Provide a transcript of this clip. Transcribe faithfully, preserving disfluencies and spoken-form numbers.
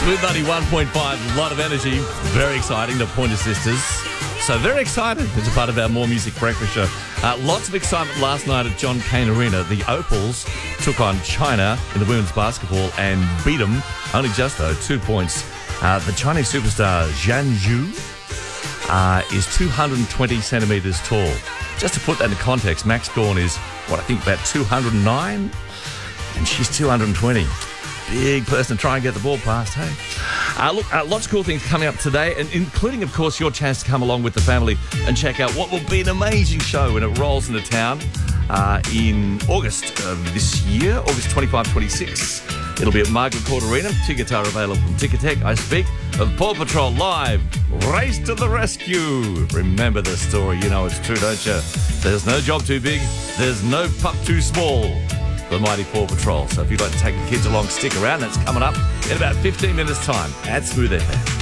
Smooth ninety-one point five, a lot of energy. Very exciting, the Pointer Sisters. So very excited as a part of our More Music Breakfast show. Uh, lots of excitement last night at John Cain Arena. The Opals took on China in the women's basketball and beat them, only just though, two points. Uh, the Chinese superstar Zhang Zhu uh, is two hundred twenty centimetres tall. Just to put that into context, Max Gorn is, what, I think about two hundred nine? And she's two hundred twenty. Big person to try and get the ball past, hey? Uh, look, uh, lots of cool things coming up today, and including, of course, your chance to come along with the family and check out what will be an amazing show when it rolls into town uh, in August of this year, August twenty-fifth, twenty-sixth. It'll be at Margaret Court Arena. Tickets are available from Ticketek. I speak of Paw Patrol Live, Race to the Rescue. Remember the story, you know it's true, don't you? There's no job too big, there's no pup too small. The mighty Paw Patrol. So if you'd like to take the kids along, stick around. That's coming up in about fifteen minutes' time at Smooth F M.